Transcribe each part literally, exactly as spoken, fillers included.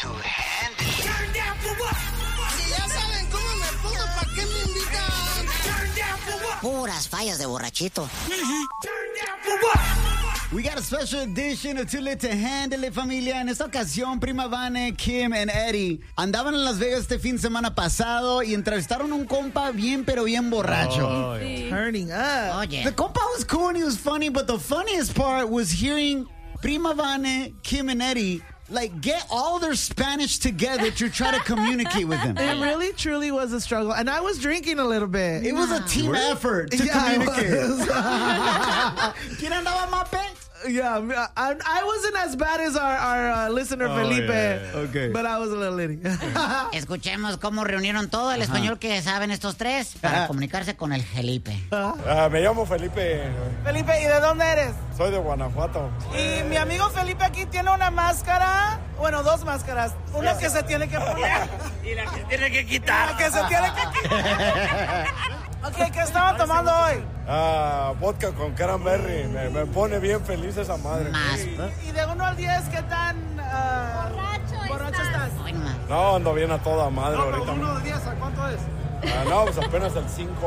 to handle it. Turn down for what? Si ya saben cómo me pongo, ¿para qué me invitan? Turn down for what? Puras fallas de borrachito. Turn down for what? We got a special edition of Too Lit to Handle It, familia. En esta ocasión, Prima Vane, Kim y Eddie andaban en Las Vegas este fin de semana pasado y entrevistaron a un compa bien, pero bien borracho. Oh, sí. Turning up. Oye. The compa was cool and he was funny, but the funniest part was hearing Prima Vane, Kim and Eddie like get all their Spanish together to try to communicate with them. It really, truly was a struggle. And I was drinking a little bit. It was a team effort to Yeah, it communicate. was. ¿Quién andaba más pe? Yeah, I, I wasn't as bad as our, our uh, listener Oh, Felipe, yeah, yeah. Okay. but I was a little litty. Escuchemos cómo reunieron todo el español que saben estos tres para Ajá. comunicarse con el Felipe. Ah, me llamo Felipe, Felipe, ¿y de dónde eres? soy de Guanajuato. Y mi amigo Felipe aquí tiene una máscara, bueno, dos máscaras. Una que se tiene que poner. Y la que tiene que quitar. La que se tiene que quitar. Ok, ¿qué estaban tomando hoy? Ah, vodka con cranberry, me, me pone bien feliz esa madre. Más. Y de uno al diez, ¿qué tan uh, borracho estás? Hoy nomás. No, ando bien a toda madre ahorita. uno de diez, ¿a cuánto es? Ah, no, pues apenas el cinco.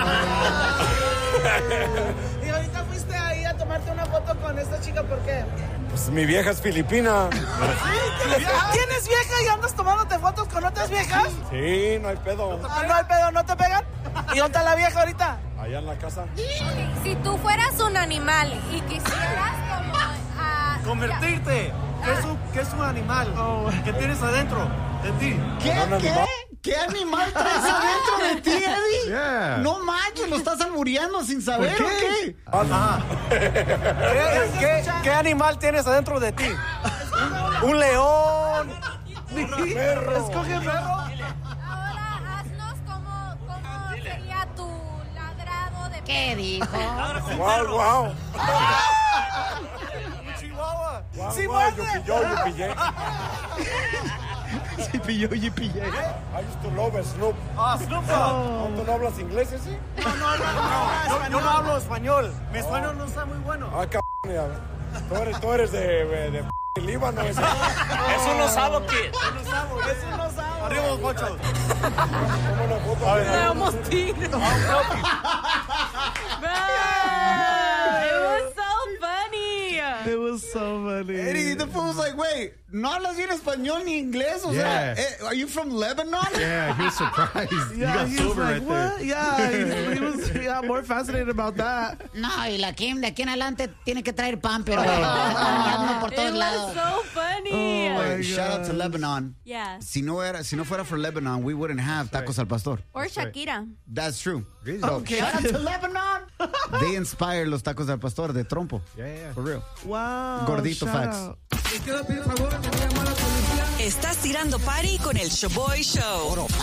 Y ahorita fuiste ahí a tomarte una foto con esta chica, ¿por qué? Pues mi vieja es filipina. ¿Tienes vieja y andas tomándote fotos con otras viejas? Sí, no hay pedo. Ah, no hay pedo, ¿no te pegan? ¿Y dónde está la vieja ahorita? Allá en la casa. Si tú fueras un animal y quisieras como ah, Convertirte. ¿Qué es un, qué es un animal? ¿Qué tienes adentro de ti? ¿Qué? Un ¿Qué? animal. ¿Qué animal traes adentro de ti, Eddie? Yeah. No manches, lo estás albureando sin saber, ¿Por ¿o qué? qué? ¿Qué, qué, qué animal tienes adentro de ti? Un león. Un perro. Escoge perro. ahora haznos como, como sería tu ladrado de ¿Qué dijo? Guau, guau. Un chihuahua. Guau, Sí, guau, muerde. yo pilló, yo pillé. Sí, pilló, y pillé. I used to love Snoop. Ah, Snoop Dogg. ¿Tú no hablas inglés, sí? Yo, yo no hablo español. Mi español no está muy bueno. Ah, cabrón, ya. Tú eres, tú eres de, de, de Líbano. ese. Es un osado, kid. Un osado. Es un osado. Arriba los bochos. Toma una foto. A ver, Somos tigres. It was so funny. It was so funny. Eddie, the fool was like, wait, no hablas bien español ni inglés? O Yeah. sea, eh, are you from Lebanon? Yeah, he was surprised. You Yeah, got he was sober like, right what? there. Yeah, he, he was yeah, more fascinated about that. No, y la Kim de aquí en adelante tiene que traer pan, pero caminando por It todos was lados. so funny. Oh, Wait, my shout out to God. Lebanon. Yeah. Si no, era, si no fuera for Lebanon, we wouldn't have tacos al pastor. Or Shakira. That's true. Really? Okay. Shout out to Lebanon. They inspired los tacos al pastor de trompo. Yeah, yeah. For real. Wow. Gordito shout facts. out. Estás tirando party con el Showboy Show.